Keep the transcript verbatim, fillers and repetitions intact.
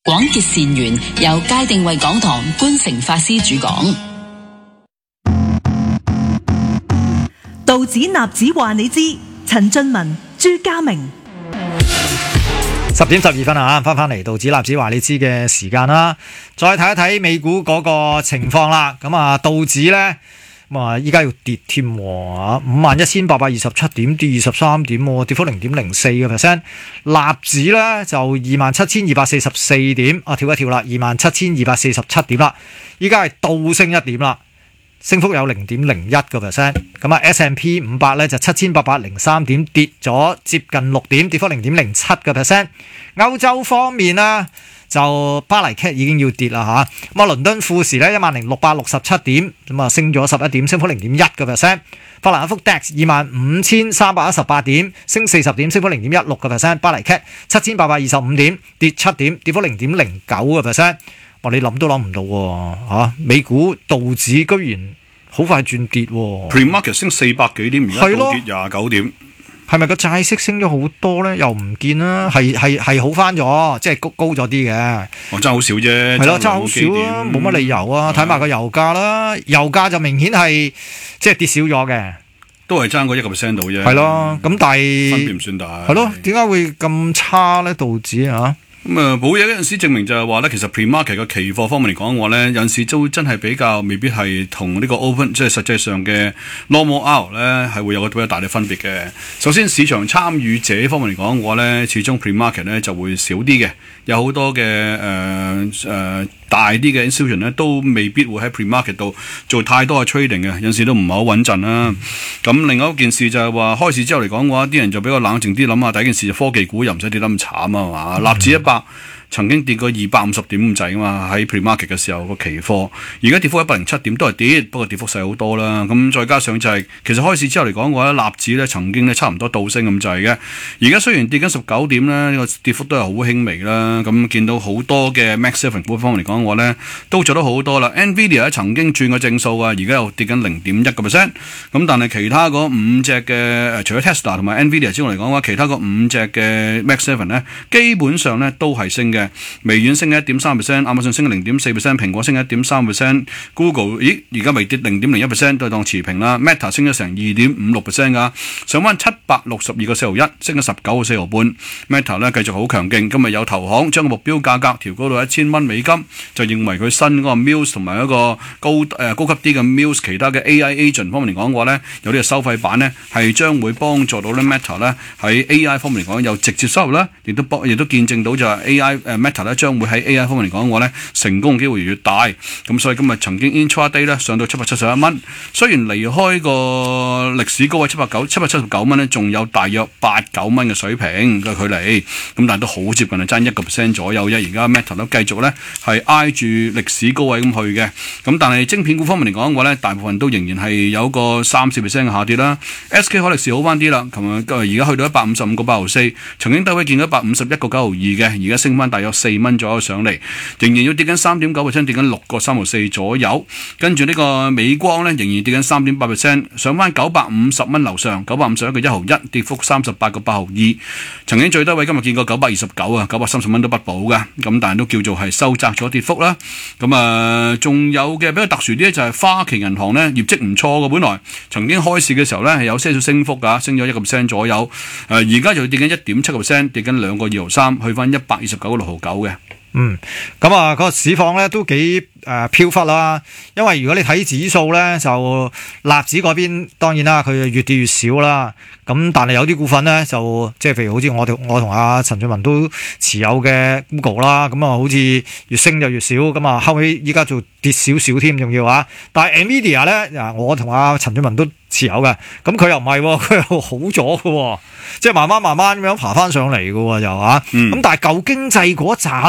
廣結善緣，由界定為港堂觀誠法師主講。 道指納指話你知，陳俊文、朱家明。 十點十二分啊，翻翻嚟道指納指話你知嘅時間啦，再睇一睇美股嗰個情況啦。咁啊，道指咧咁啊，依家要跌添喎，五萬一千八百二十七點，跌二十三點，跌幅零點零四個 percent。納指咧就二萬七千二百四十四點，啊跳一跳啦，二萬七千二百四十七點啦，依家係倒升一點啦。升幅有零點零一個 percent， 咁啊 S and P 五百咧就七千八百零三點，跌咗接近六點，跌幅零點零七個 percent。歐洲方面啦，就巴黎 C A C 已經要跌啦嚇，咁啊倫敦富時咧一萬零六百六十七點，咁啊升咗十一點，升幅零點一個 percent。法蘭克福 D A X 二萬五千三百一十八點，升四十點，升幅零點一六個 percent。巴黎 C A C 七千八百二十五點，跌七點，跌幅零點零九個 percent。哇！你諗都諗唔到喎嚇，美股道指居然好快轉跌喎。 Pre-market 升四百幾點，而家倒跌廿九點。 係咪個債息升咗好多咧？又唔見啦，係係係好翻咗，即係高高咗啲嘅。 我爭好少啫， 係咯，爭好少啊，冇乜理由啊。睇埋個油價啦，油價就明顯係即係跌少咗嘅， 都係爭嗰一個 percent 度啫。 係咯，咁但係分別唔算大。 係咯，點解會咁差咧？道指啊？ 咁啊，補嘢嗰陣時證明就係話咧，其實 pre-market 嘅期貨方面嚟講嘅話咧，有陣時都真係比較未必係同呢個 open 即係實際上嘅 normal hour 咧係會有個比較大嘅分別嘅。首先市場參與者方面嚟講嘅話咧，始終 pre-market 咧就會少啲嘅，有好多嘅誒誒大啲嘅 institution 咧都未必會喺 pre-market 度做太多嘅 trading 嘅，有陣時都唔係好穩陣啦。咁、嗯、另外一件事就係話開市之後嚟講嘅話，啲人就比較冷靜啲諗下，第一件事就科技股又唔使跌得咁慘啊嘛，納指一百。曾經跌過二百五十點咁滯啊嘛，喺 pre-market 嘅時候個期貨，而家跌幅一百零七點都係跌，不過跌幅細好多啦。咁再加上就係、是、其實開市之後嚟講嘅話，納指咧曾經咧差唔多倒升咁滯嘅，而家雖然跌緊十九點咧，呢、這個跌幅都係好輕微啦。咁見到好多嘅 Mac seven 股方面嚟講嘅話咧，都做得好多啦。Nvidia 曾經轉過正數啊，而家又跌緊零點一個 percent。咁但係其他嗰五隻嘅除咗 Tesla 同埋 Nvidia 之外嚟講嘅話，其他嗰五隻嘅 Mac seven 咧，基本上咧都係升嘅。微軟升嘅一點三 percent， 亞馬遜升嘅零點四 percent， 蘋果升嘅一點三 percent，Google 咦而家未跌零點零一 percent， 都係當持平啦。Meta 升咗成二點五六 percent 噶，上翻七百六十二個四毫一，升咗十九個四毫半。Meta 咧繼續好強勁，今日有投行將個目標價格調高到一千蚊美金，就認為佢新嗰個 Muse 同埋一個高誒、呃、高級啲嘅 Muse 其他嘅 A I agent 方面嚟講嘅話咧，有啲嘅收費版咧係將會幫助到咧 Meta 咧喺 A I 方面嚟講有直接收入啦，亦都幫亦都見證到就係 A I 誒、呃、Meta 咧將會喺 A I 方面嚟講嘅話咧成功嘅機會越大，咁所以今日曾經 intraday 咧上到七百七十一蚊，雖然離開個歷史高位七百九七百七十九蚊咧，仲有大約八九蚊嘅水平嘅距離，咁但係都好接近啊，爭一個 percent 左右啫。而家 Meta 都繼續咧係挨住歷史高位咁去嘅，咁但係晶片股方面嚟講嘅話咧，大部分都仍然係有個三四 percent 嘅下跌啦。S K 海力士好翻啲啦，琴日而家去到一百五十五個八毫四，曾經低位見到一百五十一個九毫二嘅，而家升翻大約四蚊左右上嚟，仍然要跌緊三點九 percent， 跌緊六個三毫四左右。跟住呢個美光咧，仍然跌緊三點八 percent， 上翻九百五十蚊樓上，九百五十一個一毫一，跌幅三十八個八毫二。曾經最低位今日見過九百二十九啊，九百三十蚊都不保嘅，咁但係都叫做係收窄咗跌幅啦。咁啊，仲有嘅比較特殊啲咧，就係花旗銀行咧業績唔錯嘅，本來曾經開市嘅時候咧係有些少升幅㗎，升咗一個 percent 左右。誒而家就跌緊一點七個 percent， 跌緊兩個二毫三，去翻一百二十九個六毫九嘅。 嗯，咁啊，個市況咧都幾誒飄忽啦。因為如果你睇指數咧，就納指嗰邊當然啦，佢越跌越少啦。咁但係有啲股份咧，就即係譬如好似我哋我同阿陳俊文都持有嘅 Google 啦，咁啊好似越升就越少，咁啊後尾依家就跌少少添，仲要啊。但係 Nvidia 咧，啊我同阿陳俊文都持有嘅，咁佢又唔係，佢又好咗嘅，即係慢慢慢慢咁樣爬翻上嚟嘅就啊。咁、嗯、但係舊經濟嗰扎